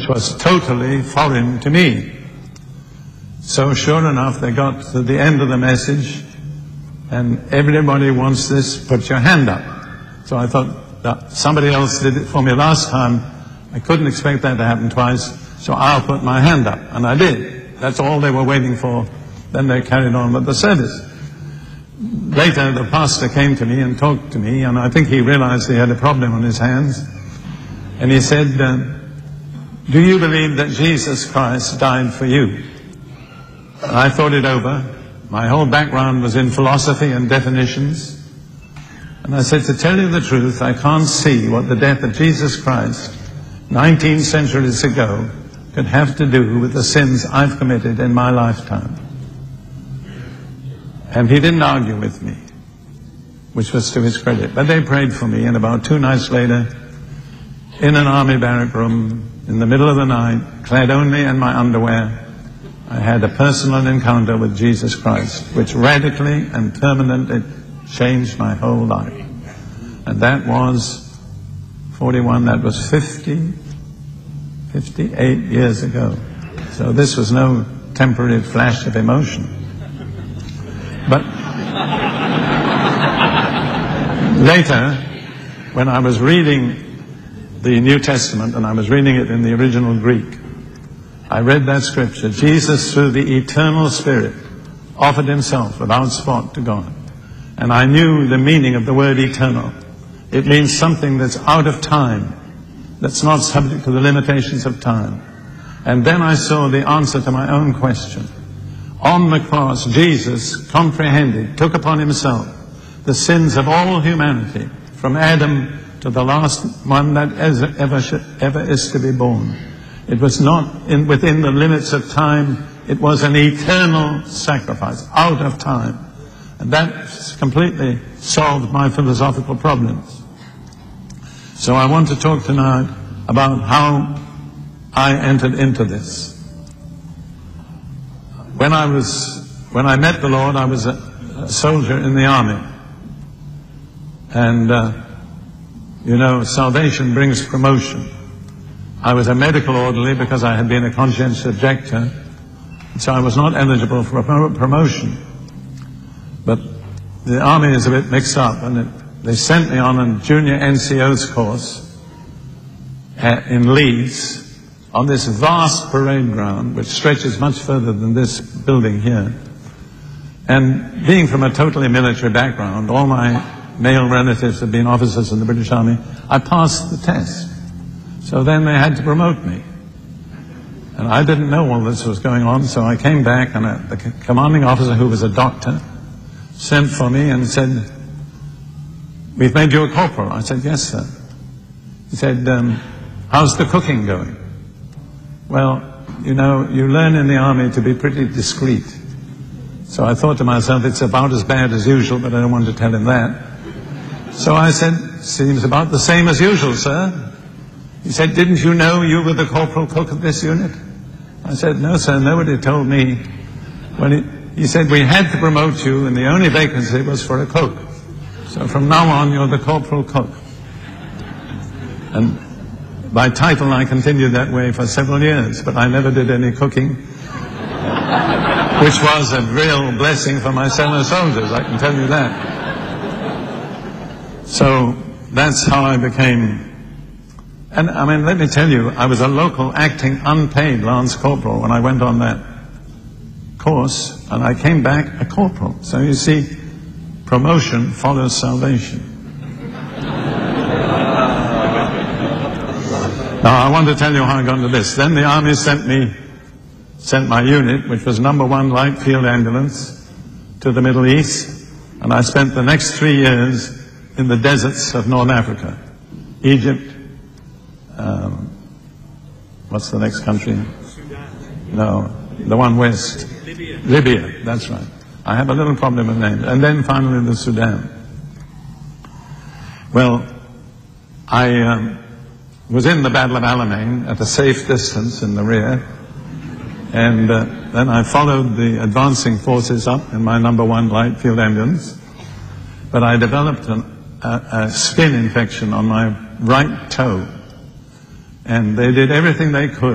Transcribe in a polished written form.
which was totally foreign to me. So sure enough, they got to the end of the message, and everybody wants this, put your hand up. So I thought, that somebody else did it for me last time. I couldn't expect that to happen twice, so I'll put my hand up. And I did. That's all they were waiting for. Then they carried on with the service. Later, the pastor came to me and talked to me, and I think he realized he had a problem on his hands. And he said, do you believe that Jesus Christ died for you? And I thought it over. My whole background was in philosophy and definitions. And I said, to tell you the truth, I can't see what the death of Jesus Christ 19 centuries ago could have to do with the sins I've committed in my lifetime. And he didn't argue with me, which was to his credit. But they prayed for me, and about 2 nights later, in an army barrack room, in the middle of the night, clad only in my underwear, I had a personal encounter with Jesus Christ, which radically and permanently changed my whole life. And that was 41, that was 58 years ago. So this was no temporary flash of emotion. But later, when I was reading the New Testament, and I was reading it in the original Greek, I read that scripture. Jesus, through the eternal Spirit, offered himself without spot to God. And I knew the meaning of the word eternal. It means something that's out of time, that's not subject to the limitations of time. And then I saw the answer to my own question. On the cross, Jesus comprehended, took upon himself the sins of all humanity, from Adam to the last one that ever is to be born. It was not within the limits of time. It was an eternal sacrifice, out of time. And that completely solved my philosophical problems. So I want to talk tonight about how I entered into this. When I met the Lord, I was a soldier in the army. And, salvation brings promotion. I was a medical orderly because I had been a conscientious objector, so I was not eligible for a promotion. But the army is a bit mixed up, and they sent me on a junior NCO's course in Leeds, on this vast parade ground, which stretches much further than this building here. And being from a totally military background, all my male relatives had been officers in the British Army, I passed the test. So then they had to promote me. And I didn't know all this was going on, so I came back, and the commanding officer, who was a doctor, sent for me and said, we've made you a corporal. I said, yes, sir. He said, how's the cooking going? Well, you learn in the army to be pretty discreet. So I thought to myself, it's about as bad as usual, but I don't want to tell him that. So I said, seems about the same as usual, sir. He said, didn't you know you were the corporal cook of this unit? I said, no, sir, nobody told me. He said, we had to promote you, and the only vacancy was for a cook. So from now on, you're the corporal cook. And by title, I continued that way for several years, but I never did any cooking, which was a real blessing for my fellow soldiers, I can tell you that. So that's how I became. And let me tell you, I was a local acting unpaid Lance Corporal when I went on that course, and I came back a corporal. So you see, promotion follows salvation. Now I want to tell you how I got into this. Then the army sent my unit, which was number 1 Light Field Ambulance, to the Middle East, and I spent the next 3 years in the deserts of North Africa, Egypt. What's the next country? Sudan. No, the one west. Libya, that's right. I have a little problem with names. And then finally the Sudan. Well, I was in the Battle of Alamein at a safe distance in the rear, and then I followed the advancing forces up in my number 1 Light Field Ambulance, but I developed a skin infection on my right toe. And they did everything they could